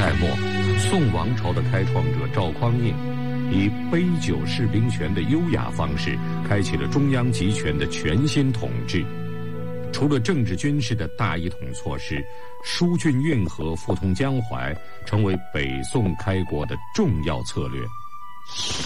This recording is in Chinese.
代末，宋王朝的开创者赵匡胤以杯酒释兵权的优雅方式，开启了中央集权的全新统治。除了政治军事的大一统措施，疏浚运河、互通江淮，成为北宋开国的重要策略。